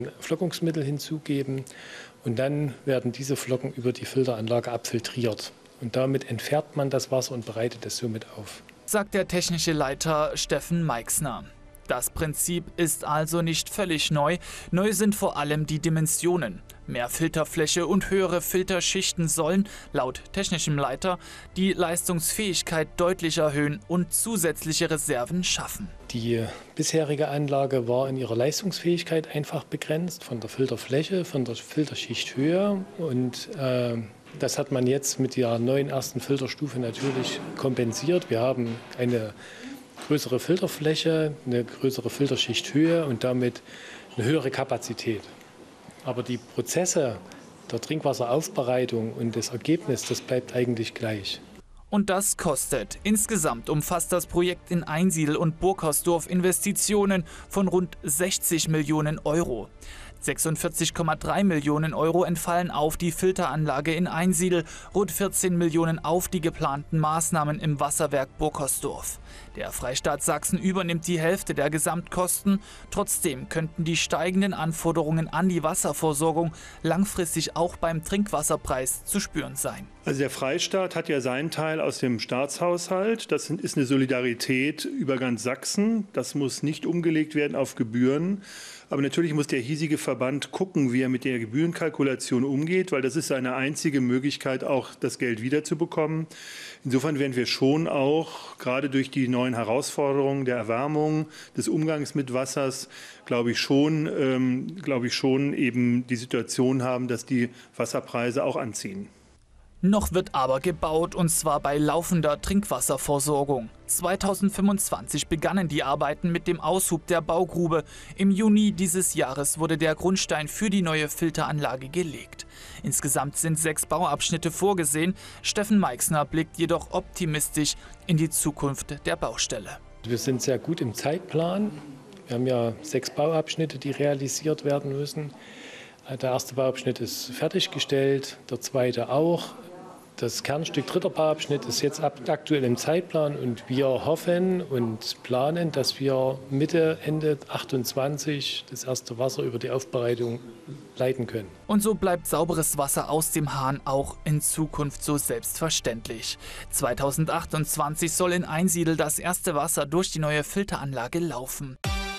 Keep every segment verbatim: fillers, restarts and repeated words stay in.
Flockungsmittel hinzugeben und dann werden diese Flocken über die Filteranlage abfiltriert. Und damit entfernt man das Wasser und bereitet es somit auf. Sagt der technische Leiter Steffen Meixner. Das Prinzip ist also nicht völlig neu. Neu sind vor allem die Dimensionen. Mehr Filterfläche und höhere Filterschichten sollen, laut technischem Leiter, die Leistungsfähigkeit deutlich erhöhen und zusätzliche Reserven schaffen. Die bisherige Anlage war in ihrer Leistungsfähigkeit einfach begrenzt von der Filterfläche, von der Filterschichthöhe. Und äh, das hat man jetzt mit der neuen ersten Filterstufe natürlich kompensiert. Wir haben eine größere Filterfläche, eine größere Filterschichthöhe und damit eine höhere Kapazität. Aber die Prozesse der Trinkwasseraufbereitung und das Ergebnis, das bleibt eigentlich gleich. Und das kostet. Insgesamt umfasst das Projekt in Einsiedl und Burkersdorf Investitionen von rund sechzig Millionen Euro. sechsundvierzig Komma drei Millionen Euro entfallen auf die Filteranlage in Einsiedl, rund vierzehn Millionen auf die geplanten Maßnahmen im Wasserwerk Burkersdorf. Der Freistaat Sachsen übernimmt die Hälfte der Gesamtkosten. Trotzdem könnten die steigenden Anforderungen an die Wasserversorgung langfristig auch beim Trinkwasserpreis zu spüren sein. Also der Freistaat hat ja seinen Teil aus dem Staatshaushalt. Das ist eine Solidarität über ganz Sachsen. Das muss nicht umgelegt werden auf Gebühren. Aber natürlich muss der hiesige Verband gucken, wie er mit der Gebührenkalkulation umgeht, weil das ist seine einzige Möglichkeit, auch das Geld wiederzubekommen. Insofern werden wir schon auch, gerade durch die neuen Herausforderungen der Erwärmung, des Umgangs mit Wassers, glaube ich schon, ähm, glaube ich schon eben die Situation haben, dass die Wasserpreise auch anziehen. Noch wird aber gebaut, und zwar bei laufender Trinkwasserversorgung. zweitausendfünfundzwanzig begannen die Arbeiten mit dem Aushub der Baugrube. Im Juni dieses Jahres wurde der Grundstein für die neue Filteranlage gelegt. Insgesamt sind sechs Bauabschnitte vorgesehen. Steffen Meixner blickt jedoch optimistisch in die Zukunft der Baustelle. Wir sind sehr gut im Zeitplan. Wir haben ja sechs Bauabschnitte, die realisiert werden müssen. Der erste Bauabschnitt ist fertiggestellt, der zweite auch. Das Kernstück dritter Bauabschnitt ist jetzt aktuell im Zeitplan und wir hoffen und planen, dass wir Mitte, Ende achtundzwanzig das erste Wasser über die Aufbereitung leiten können. Und so bleibt sauberes Wasser aus dem Hahn auch in Zukunft so selbstverständlich. zweitausendachtundzwanzig soll in Einsiedl das erste Wasser durch die neue Filteranlage laufen.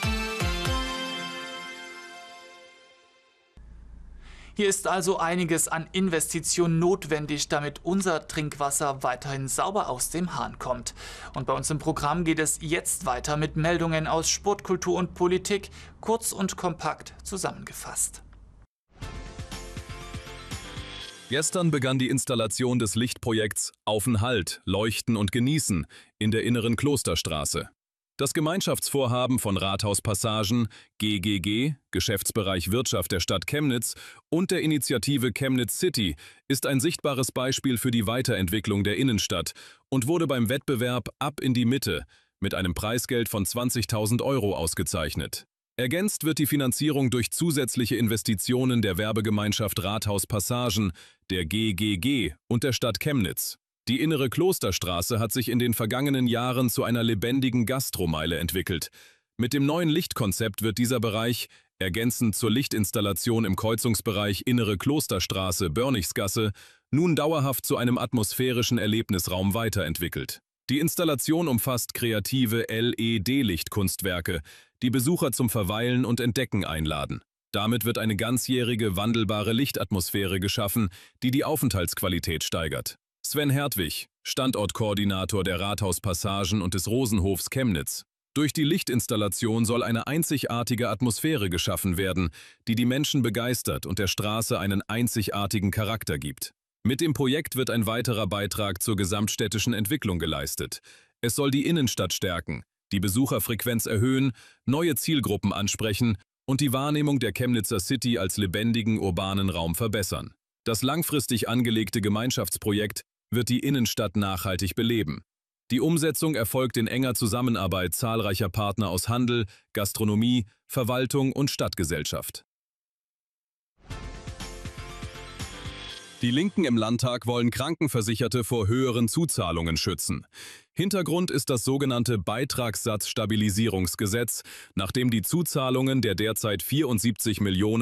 Hier ist also einiges an Investitionen notwendig, damit unser Trinkwasser weiterhin sauber aus dem Hahn kommt. Und bei uns im Programm geht es jetzt weiter mit Meldungen aus Sport, Kultur und Politik, kurz und kompakt zusammengefasst. Gestern begann die Installation des Lichtprojekts Aufenhalt, Leuchten und Genießen in der inneren Klosterstraße. Das Gemeinschaftsvorhaben von Rathauspassagen, G G G, Geschäftsbereich Wirtschaft der Stadt Chemnitz und der Initiative Chemnitz City ist ein sichtbares Beispiel für die Weiterentwicklung der Innenstadt und wurde beim Wettbewerb Ab in die Mitte mit einem Preisgeld von zwanzigtausend Euro ausgezeichnet. Ergänzt wird die Finanzierung durch zusätzliche Investitionen der Werbegemeinschaft Rathauspassagen, der G G G und der Stadt Chemnitz. Die innere Klosterstraße hat sich in den vergangenen Jahren zu einer lebendigen Gastromeile entwickelt. Mit dem neuen Lichtkonzept wird dieser Bereich, ergänzend zur Lichtinstallation im Kreuzungsbereich Innere Klosterstraße, Börnichsgasse, nun dauerhaft zu einem atmosphärischen Erlebnisraum weiterentwickelt. Die Installation umfasst kreative L E D-Lichtkunstwerke, die Besucher zum Verweilen und Entdecken einladen. Damit wird eine ganzjährige, wandelbare Lichtatmosphäre geschaffen, die die Aufenthaltsqualität steigert. Sven Hertwig, Standortkoordinator der Rathauspassagen und des Rosenhofs Chemnitz. Durch die Lichtinstallation soll eine einzigartige Atmosphäre geschaffen werden, die die Menschen begeistert und der Straße einen einzigartigen Charakter gibt. Mit dem Projekt wird ein weiterer Beitrag zur gesamtstädtischen Entwicklung geleistet. Es soll die Innenstadt stärken, die Besucherfrequenz erhöhen, neue Zielgruppen ansprechen und die Wahrnehmung der Chemnitzer City als lebendigen urbanen Raum verbessern. Das langfristig angelegte Gemeinschaftsprojekt wird die Innenstadt nachhaltig beleben. Die Umsetzung erfolgt in enger Zusammenarbeit zahlreicher Partner aus Handel, Gastronomie, Verwaltung und Stadtgesellschaft. Die Linken im Landtag wollen Krankenversicherte vor höheren Zuzahlungen schützen. Hintergrund ist das sogenannte Beitragssatzstabilisierungsgesetz, nachdem die Zuzahlungen der derzeit vierundsiebzig Millionen